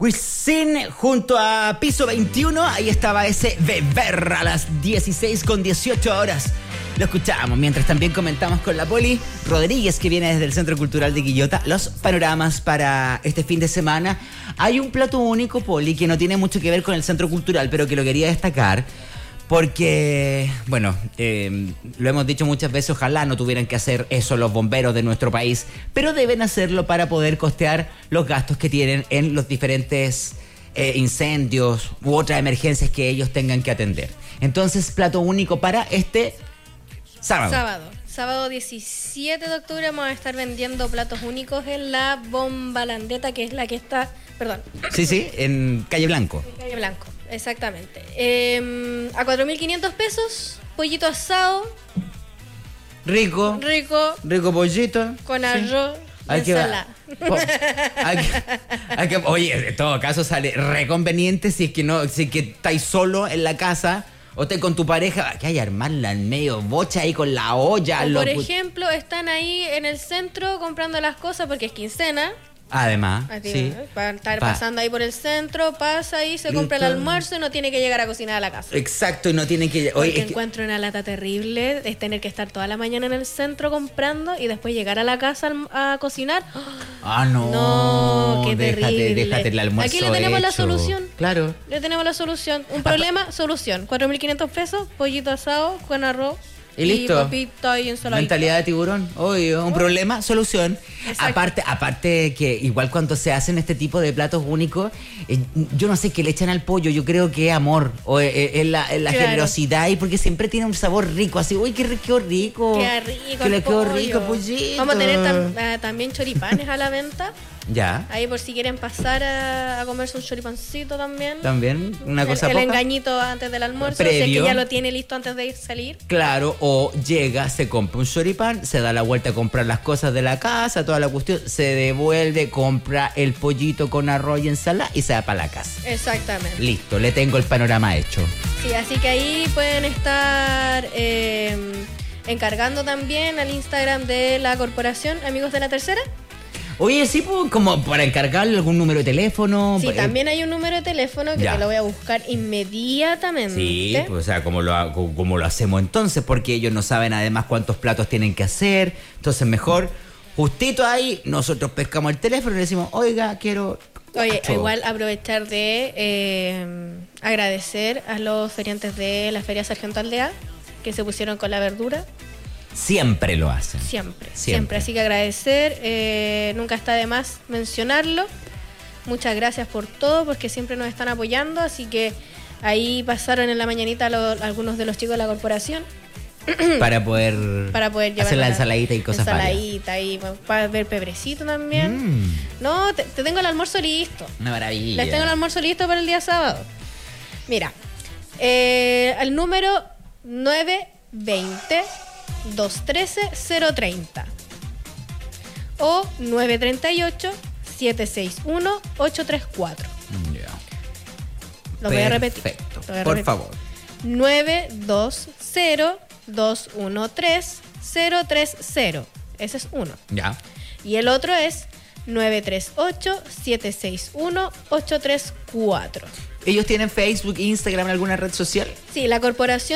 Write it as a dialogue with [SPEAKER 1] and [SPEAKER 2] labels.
[SPEAKER 1] Wisin junto a Piso 21, ahí estaba ese Beber a las 16:18. Lo escuchábamos, mientras también comentamos con la Poli Rodríguez, que viene desde el Centro Cultural de Quillota, los panoramas para este fin de semana. Hay un plato único, Poli, que no tiene mucho que ver con el Centro Cultural, pero que lo quería destacar. Porque, bueno, lo hemos dicho muchas veces, ojalá no tuvieran que hacer eso los bomberos de nuestro país, pero deben hacerlo para poder costear los gastos que tienen en los diferentes incendios u otras emergencias que ellos tengan que atender. Entonces, plato único para este sábado.
[SPEAKER 2] Sábado 17 de octubre vamos a estar vendiendo platos únicos en la Bombalandeta, que es la que está, perdón.
[SPEAKER 1] Sí, en Calle Blanco.
[SPEAKER 2] En Calle Blanco, exactamente. A 4.500 pesos, pollito asado.
[SPEAKER 1] Rico pollito.
[SPEAKER 2] Con arroz y ensalada.
[SPEAKER 1] Oye, en todo caso sale reconveniente si es que estáis solo en la casa o estáis con tu pareja, que hay armarla en medio bocha ahí con la olla.
[SPEAKER 2] Por ejemplo, están ahí en el centro comprando las cosas porque es quincena.
[SPEAKER 1] Además, sí.
[SPEAKER 2] Para estar pasando ahí por el centro, pasa ahí, se compra el almuerzo y no tiene que llegar a cocinar a la casa.
[SPEAKER 1] Exacto, y no tiene que...
[SPEAKER 2] Porque encuentro una lata terrible es tener que estar toda la mañana en el centro comprando y después llegar a la casa a cocinar.
[SPEAKER 1] No,
[SPEAKER 2] qué terrible.
[SPEAKER 1] Déjate el almuerzo.
[SPEAKER 2] Aquí le tenemos
[SPEAKER 1] hecho.
[SPEAKER 2] la solución.
[SPEAKER 1] Claro.
[SPEAKER 2] Le tenemos la solución. Un problema, solución. 4.500 pesos, pollito asado con arroz.
[SPEAKER 1] Y listo.
[SPEAKER 2] Papita y ensalada.
[SPEAKER 1] Mentalidad de tiburón. Obvio. Un problema, solución. Aparte que igual cuando se hacen este tipo de platos únicos, yo no sé qué le echan al pollo. Yo creo que es amor. O es la generosidad. Y porque siempre tiene un sabor rico. Así, uy, qué rico.
[SPEAKER 2] Qué rico,
[SPEAKER 1] pollito.
[SPEAKER 2] Vamos a tener también choripanes a la venta.
[SPEAKER 1] Ya.
[SPEAKER 2] Ahí por si quieren pasar a comerse un choripancito también.
[SPEAKER 1] También, una cosa
[SPEAKER 2] el
[SPEAKER 1] poca.
[SPEAKER 2] engañito antes del almuerzo.
[SPEAKER 1] Previo.
[SPEAKER 2] Si es que ya lo tiene listo antes de salir.
[SPEAKER 1] Claro, o llega, se compra un choripán, se da la vuelta a comprar las cosas de la casa, toda la cuestión, se devuelve, compra el pollito con arroz y ensalada y se va para la casa.
[SPEAKER 2] Exactamente.
[SPEAKER 1] Listo, le tengo el panorama hecho.
[SPEAKER 2] Sí, así que ahí pueden estar encargando también al Instagram de la corporación Amigos de la Tercera.
[SPEAKER 1] Oye, sí, pues, como para encargarle algún número de teléfono.
[SPEAKER 2] Sí, también hay un número de teléfono que te lo voy a buscar inmediatamente.
[SPEAKER 1] Sí, pues, o sea, como lo hacemos entonces, porque ellos no saben además cuántos platos tienen que hacer. Entonces, mejor, justito ahí, nosotros pescamos el teléfono y le decimos, oiga, quiero...
[SPEAKER 2] Oye, igual aprovechar de agradecer a los feriantes de la Feria Sargento Aldea que se pusieron con la verdura.
[SPEAKER 1] Siempre lo hacen.
[SPEAKER 2] Siempre. Así que agradecer, nunca está de más mencionarlo. Muchas gracias por todo, porque siempre nos están apoyando. Así que ahí pasaron en la mañanita algunos de los chicos de la corporación.
[SPEAKER 1] Para poder
[SPEAKER 2] llevar
[SPEAKER 1] hacer la ensaladita y cosas varias.
[SPEAKER 2] Ensaladita y para ver pebrecito también. No, te tengo el almuerzo listo.
[SPEAKER 1] Una maravilla.
[SPEAKER 2] Les tengo el almuerzo listo para el día sábado. Mira, el número 920 213-030 o 938-761-834. Lo voy a repetir.
[SPEAKER 1] Perfecto. Por favor.
[SPEAKER 2] 920-213-030. Ese es uno.
[SPEAKER 1] Ya.
[SPEAKER 2] Y el otro es 938-761-834.
[SPEAKER 1] ¿Ellos tienen Facebook, Instagram, alguna red social?
[SPEAKER 2] Sí, la corporación